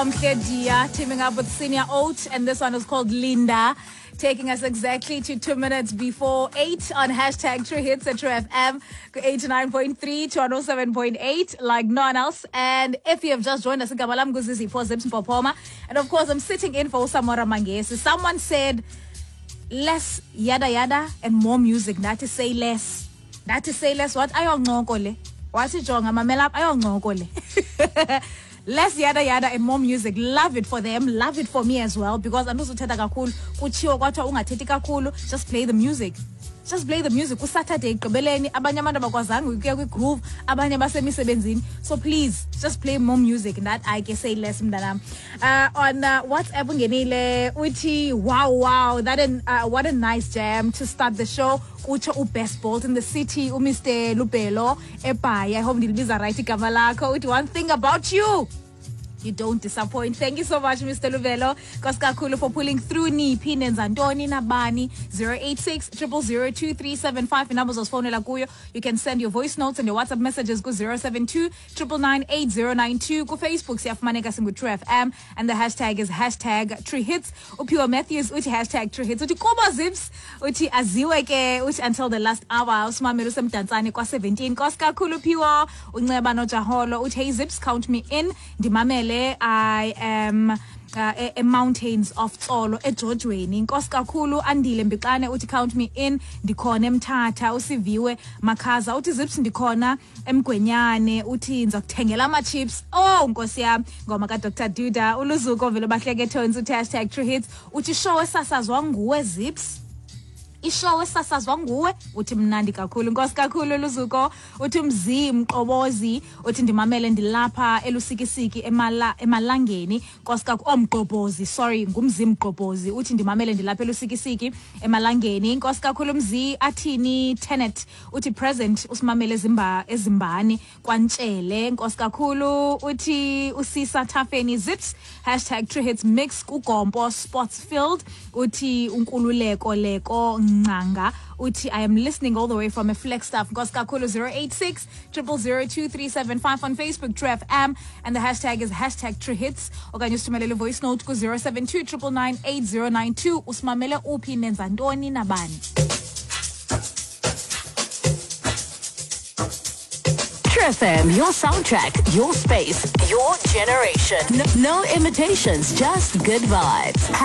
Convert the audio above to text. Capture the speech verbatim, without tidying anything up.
I'm Dia, teaming up with Senior Oat, and this one is called Linda, taking us exactly to two minutes before eight on hashtag True Hits at True F M, eighty-nine point three to one oh seven point eight, like no one else. And if you have just joined us, Gamalam Guzizi for Zips Popoma. And of course, I'm sitting in for Samora Mangesi. Someone said, less yada yada and more music. Not to say less. Not to say less. What? Ayong ngokole. What's it wrong? I'm a melap. Ayong ngokole. Less yada yada and more music. Love it for them. Love it for me as well. Because I know so teta kakulu. Kuchiyo kwatwa unga teti kakulu. Just play the music. Just play the music. Ku Saturday gqibeleni abanye abantu abakwazanga ukuya kwi groove, abanye basemisebenzini. So please just play more music. And that I can say less mntanam. Uh, on uh, WhatsApp ungenile uthi wow wow that an, uh, what a nice jam to start the show. Ucho u best bolt in the city u Mister Lupelo eBhayi. I hope nilibiza right igama lakho. Uthi one thing about you, you don't disappoint. Thank you so much, Mister Luvelo. Koskakhulu for pulling through ni Pines Antoni Nabani zero eight six zero zero zero two three seven five. The numbers of phone Laguyo. You can send your voice notes and your WhatsApp messages go zero seven two nine nine eight zero nine two. Go Facebook Siafumaneka Singu True F M and the hashtag is hashtag True Hits. Upiwa Matthews uti hashtag True Hits. Uti Koba Zips uti aziweke uti until the last hour. Usmamiru semdantsani kwa seventeen. Koskakhulu piwa unceba no jaholo uti hey Zips count me in. Dimamele I am uh, a, a mountains of Tsolo eJojweni. Inkosi kakhulu Andile Mbixane uthi count me in. Ndikhona eMthatha usiviwe Makhaza uthi Zips ndikhona eMgwenyane uthi ngizokuthengela ama chips. Oh nkosi yami ngoma ka Doctor Duda uluzuko vele bahleke tones uthi hashtag True Hits uthi show esasazwa nguwe Zips. Ishow esasazwa nguwe uthi mnandi kakhulu. Inkosi kakhulu Luzuko uthi Mzi Mqobozi uthi ndimamele ndilapha elusikisiki emala emalangeni. Inkosi kakhulu omqobozi sorry ngumzi Mqobozi uthi ndimamele ndilapha elusikisiki emalangeni. Inkosi kakhulu Mzi athini Tenet uthi present usimamele ezimba ezimbani kwantshele. Inkosi kakhulu uthi usisa Thafeni Zips hashtag True Hits mix kuGompo Sports Field uthi unkululeko leko Nganga uthi I am listening all the way from a flex staff. Goskakulu zero eight six zero zero zero two three seven five on Facebook True F M and the hashtag is hashtag True Hits. Okanye usithumelele voice note ku zero seven two nine nine eight zero nine two usimamele uphi nenza ntoni nabani. True F M, your soundtrack, your space, your generation. No, no imitations, just good vibes.